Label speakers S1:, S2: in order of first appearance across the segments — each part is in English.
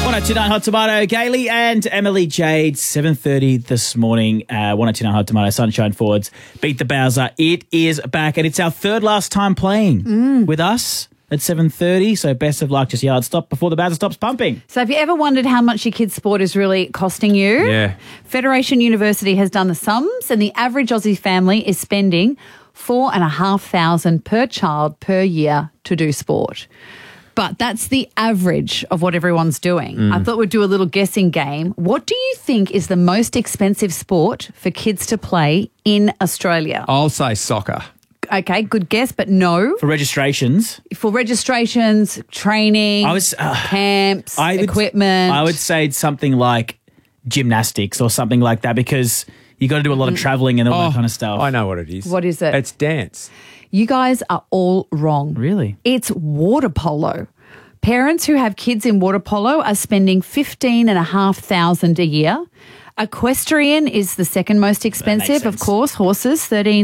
S1: 102.9 Hot Tomato, Gailey and Emily Jade, 7:30 this morning. 102.9 Hot Tomato, Sunshine Forwards, Beat the Bowser. It is back, and it's our third last time playing with us at 7:30. So best of luck, just yard stop before the Bowser stops pumping.
S2: So have you ever wondered how much your kid's sport is really costing you?
S3: Yeah.
S2: Federation University has done the sums, and the average Aussie family is spending $4,500 per child per year to do sport. But that's the average of what everyone's doing. I thought we'd do a little guessing game. What do you think is the most expensive sport for kids to play in Australia?
S3: I'll say soccer.
S2: Okay, good guess, but no.
S1: For registrations,
S2: For registrations, training, camps, equipment.
S1: I would say it's something like gymnastics or something like that, because you got to do a lot of travelling and all that kind of stuff.
S3: I know what it is.
S2: What is it?
S3: It's dance.
S2: You guys are all wrong.
S1: Really?
S2: It's water polo. Parents who have kids in water polo are spending $15,500 a year. Equestrian is the second most expensive, of
S1: sense.
S2: course. Horses,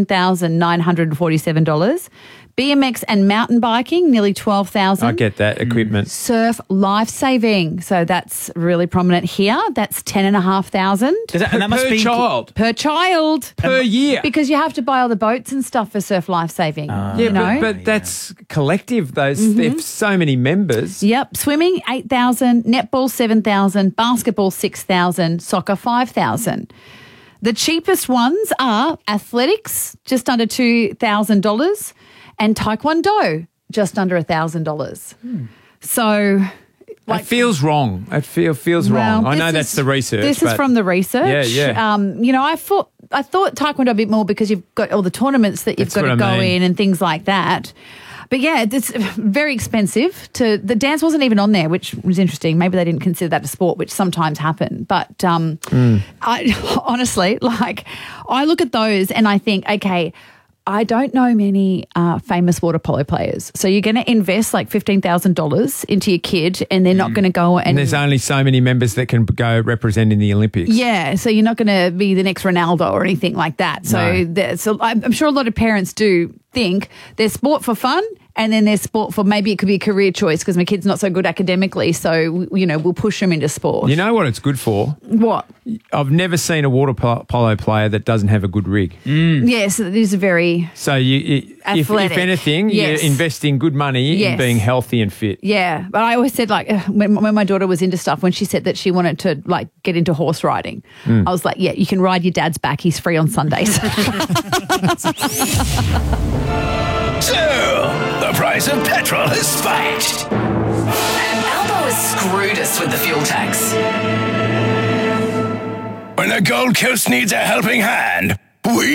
S2: $13,947. BMX and mountain biking, nearly $12,000.
S3: I get that. Equipment.
S2: Surf life-saving, so that's really prominent here. That's $10,500
S1: And that must
S3: Per
S1: be
S3: child.
S2: per child.
S3: Per year.
S2: Because you have to buy all the boats and stuff for surf life-saving.
S3: Yeah,
S2: you know?
S3: but that's collective. There's so many members.
S2: Yep, swimming $8,000, netball $7,000, basketball $6,000, soccer $5,000. The cheapest ones are athletics, just under $2,000, and taekwondo, just under $1,000. So,
S3: It feels wrong. It feels wrong. I know that's the research.
S2: This is
S3: but-
S2: from the research.
S3: Yeah.
S2: You know, I thought taekwondo a bit more because you've got all the tournaments that you've
S3: That's
S2: got to
S3: what I
S2: go
S3: mean.
S2: in and things like that. But yeah, it's very expensive. The dance wasn't even on there, which was interesting. Maybe they didn't consider that a sport, which sometimes happen. But I honestly, I look at those and I think, okay, I don't know many famous water polo players. So you're going to invest like $15,000 into your kid, and they're not going to go
S3: And there's only so many members that can go represent in the Olympics.
S2: yeah, so you're not going to be the next Ronaldo or anything like that. So, so I'm sure a lot of parents do think there's sport for fun, and then there's sport for maybe it could be a career choice because my kid's not so good academically. So, you know, we'll push them into sport.
S3: You know what it's good for?
S2: What?
S3: I've never seen a water polo player that doesn't have a good rig.
S2: Yes, it is very
S3: So if
S2: Athletic.
S3: anything,
S2: Yes.
S3: you're investing good money in
S2: Yes.
S3: being healthy and fit.
S2: Yeah, but I always said when my daughter was into stuff, when she said that she wanted to get into horse riding, I was like, yeah, you can ride your dad's back. He's free on Sundays.
S4: So, the price of petrol has spiked.
S5: And Albo has screwed us with the fuel tax.
S4: When the Gold Coast needs a helping hand, we